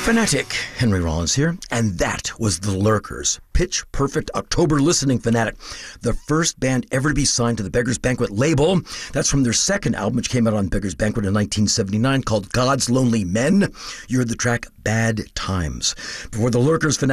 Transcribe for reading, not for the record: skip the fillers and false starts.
Fanatic, Henry Rollins here, and that was The Lurkers, Pitch Perfect October Listening Fanatic, the first band ever to be signed to the Beggars Banquet label. That's from their second album, which came out on Beggars Banquet in 1979, called God's Lonely Men. You heard the track Bad Times. Before The Lurkers,